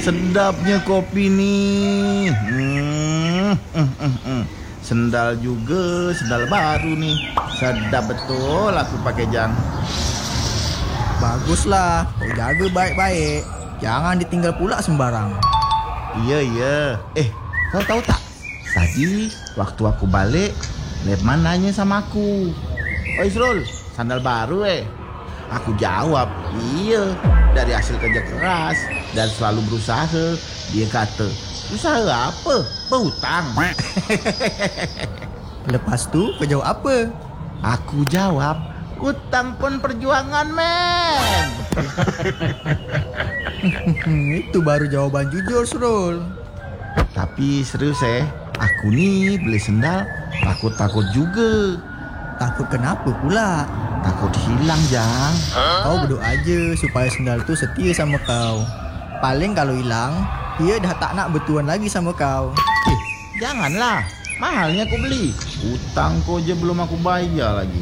Sedapnya kopi nih. Sendal juga, sendal baru nih. Sedap betul aku pakai Jang. Baguslah, kau jaga baik-baik. Jangan ditinggal pula sembarang. Iya. Kau tahu tak? Tadi waktu aku balik, Letman nanya sama aku. Oi Srul, sandal baru Aku jawab, iya, dari hasil kerja keras dan selalu berusaha. Dia kata, usaha apa? Berhutang. Lepas tu kau jawab apa? Aku jawab, hutang pun perjuangan, men. Itu baru jawaban jujur, Srul. Tapi serius aku nih beli sendal takut juga. Takut kenapa pula? Takut hilang, Jang. Kau berdoa aja supaya sendal tu setia sama kau. Paling kalau hilang, dia dah tak nak bertuan lagi sama kau. Janganlah, mahalnya aku beli. Hutang kau je belum aku bayar lagi.